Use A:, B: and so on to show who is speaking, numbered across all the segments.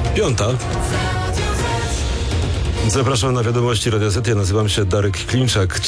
A: 5. Zapraszam na wiadomości Radia Z. Ja nazywam się Darek Klinczak.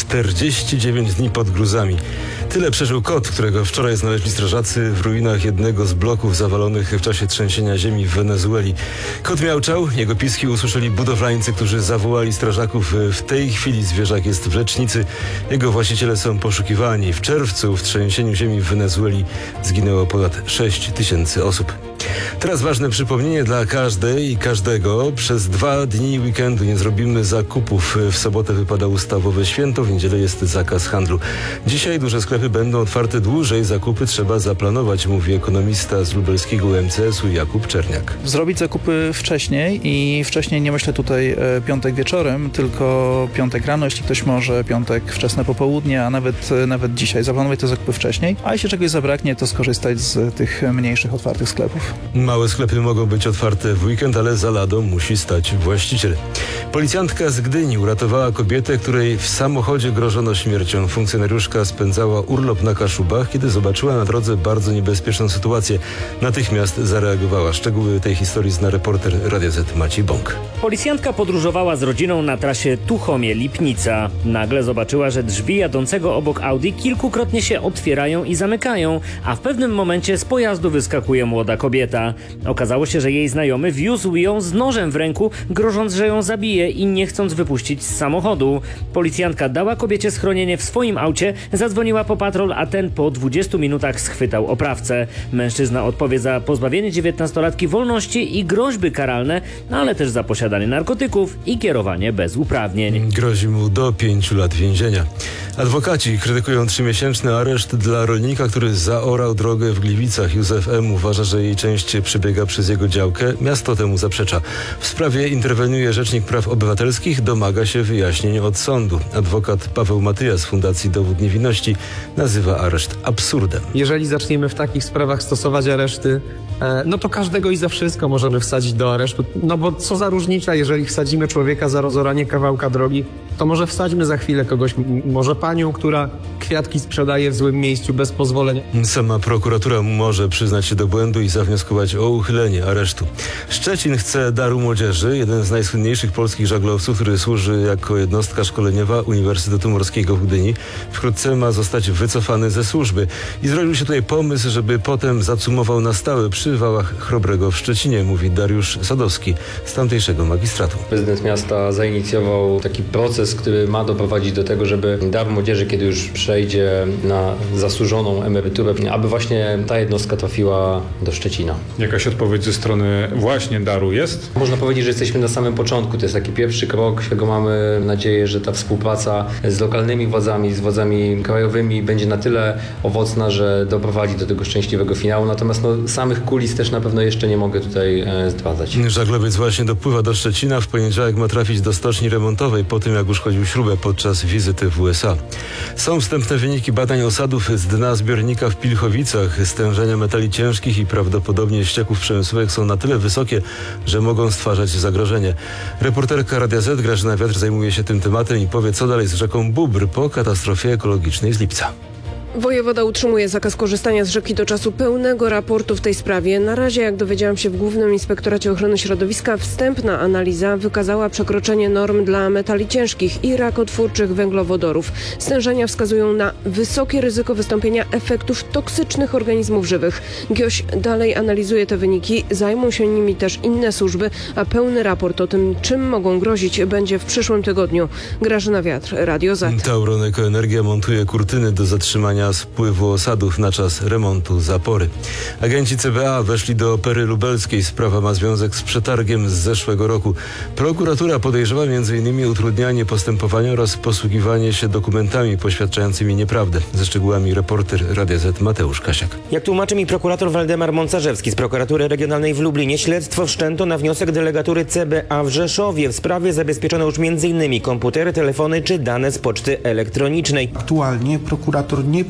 A: 49 dni pod gruzami. Tyle przeżył kot, którego wczoraj znaleźli strażacy w ruinach jednego z bloków zawalonych w czasie trzęsienia ziemi w Wenezueli. Kot miauczał, jego piski usłyszeli budowlańcy, którzy zawołali strażaków. W tej chwili zwierzak jest w lecznicy. Jego właściciele są poszukiwani. W czerwcu w trzęsieniu ziemi w Wenezueli zginęło ponad 6 000 osób. Teraz ważne przypomnienie dla każdej i każdego. Przez 2 dni weekendu nie zrobimy zakupów. W sobotę wypada ustawowe święto, w niedzielę jest zakaz handlu. Dzisiaj duże sklepy będą otwarte dłużej. Zakupy trzeba zaplanować, mówi ekonomista z lubelskiego UMCS-u Jakub Czerniak.
B: Zrobić zakupy wcześniej i wcześniej nie myślę tutaj piątek wieczorem, tylko piątek rano, jeśli ktoś może, piątek wczesne popołudnie, a nawet dzisiaj. Zaplanować te zakupy wcześniej, a jeśli czegoś zabraknie, to skorzystać z tych mniejszych, otwartych sklepów.
A: Małe sklepy mogą być otwarte w weekend, ale za ladą musi stać właściciel. Policjantka z Gdyni uratowała kobietę, której w samochodzie grożono śmiercią. Funkcjonariuszka spędzała urlop na Kaszubach, kiedy zobaczyła na drodze bardzo niebezpieczną sytuację. Natychmiast zareagowała. Szczegóły tej historii zna reporter Radia Z Maciej Bąk.
C: Policjantka podróżowała z rodziną na trasie Tuchomie-Lipnica. Nagle zobaczyła, że drzwi jadącego obok Audi kilkukrotnie się otwierają i zamykają, a w pewnym momencie z pojazdu wyskakuje młoda kobieta. Okazało się, że jej znajomy wiózł ją z nożem w ręku, grożąc, że ją zabije i nie chcąc wypuścić z samochodu. Policjantka dała kobiecie schronienie w swoim aucie, zadzwoniła po patrol, a ten po 20 minutach schwytał oprawcę. Mężczyzna odpowie za pozbawienie 19-latki wolności i groźby karalne, ale też za posiadanie narkotyków i kierowanie bez uprawnień.
A: Grozi mu do 5 lat więzienia. Adwokaci krytykują 3-miesięczny areszt dla rolnika, który zaorał drogę w Gliwicach. Józef M. uważa, że jej część przebiega przez jego działkę. Miasto temu zaprzecza. W sprawie interweniuje Rzecznik Praw Obywatelskich, domaga się wyjaśnień od sądu. Adwokat Paweł Matyja z Fundacji Dowód Niewinności nazywa areszt absurdem.
D: Jeżeli zaczniemy w takich sprawach stosować areszty, no to każdego i za wszystko możemy wsadzić do aresztu. No bo co za różnica, jeżeli wsadzimy człowieka za rozoranie kawałka drogi, to może wsadźmy za chwilę kogoś, może panią, która kwiatki sprzedaje w złym miejscu bez pozwolenia.
A: Sama prokuratura może przyznać się do błędu i zawnioskować o uchylenie aresztu. Szczecin chce daru młodzieży. Jeden z najsłynniejszych polskich żaglowców, który służy jako jednostka szkoleniowa Uniwersytetu Morskiego w Gdyni, wkrótce ma zostać wycofany ze służby. I zrodził się tutaj pomysł, żeby potem zacumował na stałe przy wałach Chrobrego w Szczecinie, mówi Dariusz Sadowski z tamtejszego magistratu.
E: Prezydent miasta zainicjował taki proces, który ma doprowadzić do tego, żeby dar młodzieży, kiedy już przejdzie na zasłużoną emeryturę, aby właśnie ta jednostka trafiła do Szczecina.
F: Jakaś odpowiedź ze strony właśnie daru jest?
E: Można powiedzieć, że jesteśmy na samym początku. To jest taki pierwszy krok, którego mamy nadzieję, że ta współpraca z lokalnymi władzami, z władzami krajowymi będzie na tyle owocna, że doprowadzi do tego szczęśliwego finału. Natomiast samych kulis też na pewno jeszcze nie mogę tutaj zdradzać.
A: Żaglowiec właśnie dopływa do Szczecina. W poniedziałek ma trafić do stoczni remontowej po tym, jak uszkodził śrubę podczas wizyty w USA. Są wstępne wyniki badań osadów z dna zbiornika w Pilchowicach. Stężenia metali ciężkich i prawdopodobnie ścieków przemysłowych są na tyle wysokie, że mogą stwarzać zagrożenie. Reporterka Radia Z Grażyna Wiatr zajmuje się tym tematem i powie, co dalej z rzeką Bóbr po katastrofie ekologicznej z lipca.
G: Wojewoda utrzymuje zakaz korzystania z rzeki do czasu pełnego raportu w tej sprawie. Na razie, jak dowiedziałam się w Głównym Inspektoracie Ochrony Środowiska, wstępna analiza wykazała przekroczenie norm dla metali ciężkich i rakotwórczych węglowodorów. Stężenia wskazują na wysokie ryzyko wystąpienia efektów toksycznych organizmów żywych. GIOŚ dalej analizuje te wyniki, zajmą się nimi też inne służby, a pełny raport o tym, czym mogą grozić, będzie w przyszłym tygodniu. Grażyna Wiatr, Radio Z.
A: Tauron Ekoenergia montuje kurtyny do zatrzymania spływu osadów na czas remontu zapory. Agenci CBA weszli do Opery Lubelskiej. Sprawa ma związek z przetargiem z zeszłego roku. Prokuratura podejrzewa m.in. utrudnianie postępowania oraz posługiwanie się dokumentami poświadczającymi nieprawdę. Ze szczegółami reporter Radia Z Mateusz Kasiak.
H: Jak tłumaczy mi prokurator Waldemar Moncarzewski z prokuratury regionalnej w Lublinie, śledztwo wszczęto na wniosek delegatury CBA w Rzeszowie. W sprawie zabezpieczono już m.in. komputery, telefony czy dane z poczty elektronicznej.
I: Aktualnie prokurator nie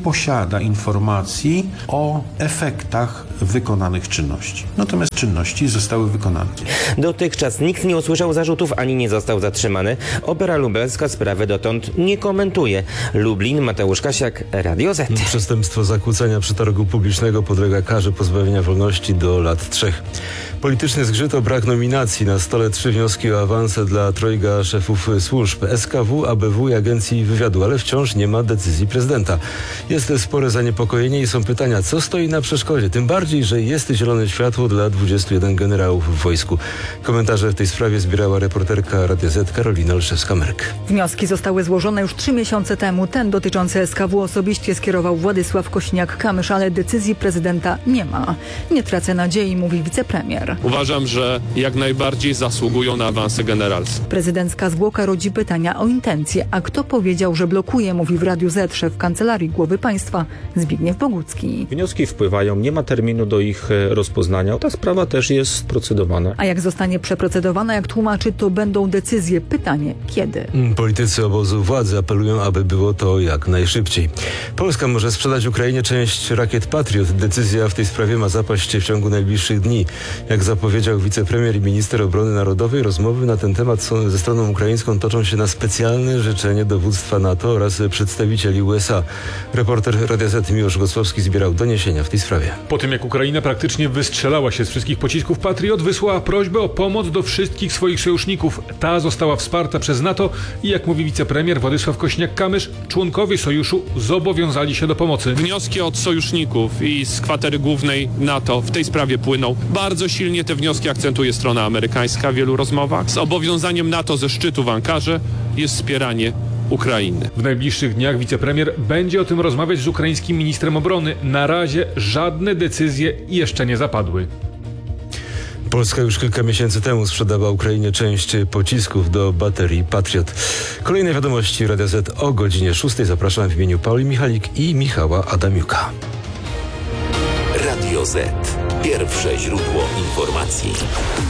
I: posiada informacji o efektach wykonanych czynności. Natomiast czynności zostały wykonane.
H: Dotychczas nikt nie usłyszał zarzutów ani nie został zatrzymany. Opera lubelska sprawy dotąd nie komentuje. Lublin, Mateusz Kasiak, Radio Z.
A: Przestępstwo zakłócenia przetargu publicznego podlega karze pozbawienia wolności do lat 3. Polityczny zgrzyt o brak nominacji. Na stole 3 wnioski o awanse dla trojga szefów służb SKW, ABW i Agencji Wywiadu, ale wciąż nie ma decyzji prezydenta. Jest spore zaniepokojenie i są pytania, co stoi na przeszkodzie. Tym bardziej, że jest zielone światło dla 21 generałów w wojsku. Komentarze w tej sprawie zbierała reporterka Radia Z Karolina Olszewska-Merk.
J: Wnioski zostały złożone już 3 miesiące temu. Ten dotyczący SKW osobiście skierował Władysław Kosiniak-Kamysz, ale decyzji prezydenta nie ma. Nie tracę nadziei, mówi wicepremier.
K: Uważam, że jak najbardziej zasługują na awanse generalskie.
J: Prezydencka zwłoka rodzi pytania o intencje. A kto powiedział, że blokuje, mówi w Radiu Z szef Kancelarii Głowy Państwa Zbigniew Bogucki.
L: Wnioski wpływają, nie ma terminu do ich rozpoznania. Ta sprawa też jest procedowana.
J: A jak zostanie przeprocedowana, jak tłumaczy, to będą decyzje. Pytanie, kiedy?
A: Politycy obozu władzy apelują, aby było to jak najszybciej. Polska może sprzedać Ukrainie część rakiet Patriot. Decyzja w tej sprawie ma zapaść w ciągu najbliższych dni. Jak zapowiedział wicepremier i minister obrony narodowej, rozmowy na ten temat ze stroną ukraińską toczą się na specjalne życzenie dowództwa NATO oraz przedstawicieli USA. Reporter Radia Z Miłosz Gosłowski zbierał doniesienia w tej sprawie.
F: Po tym jak Ukraina praktycznie wystrzelała się z wszystkich pocisków Patriot, wysłała prośbę o pomoc do wszystkich swoich sojuszników. Ta została wsparta przez NATO i jak mówi wicepremier Władysław Kosiniak-Kamysz, członkowie sojuszu zobowiązali się do pomocy.
K: Wnioski od sojuszników i z kwatery głównej NATO w tej sprawie płyną. Bardzo silnie te wnioski akcentuje strona amerykańska w wielu rozmowach. Zobowiązaniem NATO ze szczytu w Ankarze jest wspieranie Ukrainy.
F: W najbliższych dniach wicepremier będzie o tym rozmawiać z ukraińskim ministrem obrony. Na razie żadne decyzje jeszcze nie zapadły.
A: Polska już kilka miesięcy temu sprzedała Ukrainie część pocisków do baterii Patriot. Kolejne wiadomości Radia Z o godzinie 6. Zapraszam w imieniu Pauli Michalik i Michała Adamiuka.
M: Radio Z. Pierwsze źródło informacji.